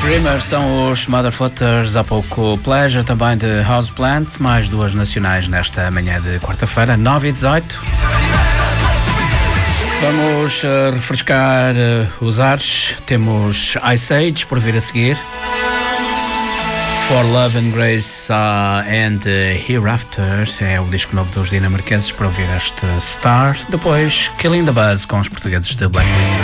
Dreamers são os Motherfuckers, há pouco Pleasure também de Houseplant, mais duas nacionais nesta manhã de quarta-feira, 9h18. Vamos refrescar os ares, temos Ice Age por vir a seguir, For Love and Grace and Hereafter, é o disco novo dos dinamarqueses para ouvir este Star, depois Killing the Buzz com os portugueses de Blacklist.